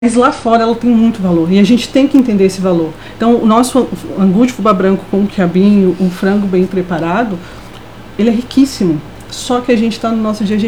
Mas lá fora ela tem muito valor e a gente tem que entender esse valor. Então o nosso angu de fubá branco com o quiabinho, um frango bem preparado, ele é riquíssimo. Só que a gente está no nosso dia a dia